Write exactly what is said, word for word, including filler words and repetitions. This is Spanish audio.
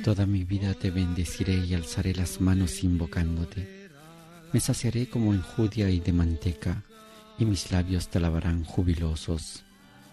Toda mi vida te bendeciré y alzaré las manos invocándote. Me saciaré como en judía y de manteca, y mis labios te alabarán jubilosos.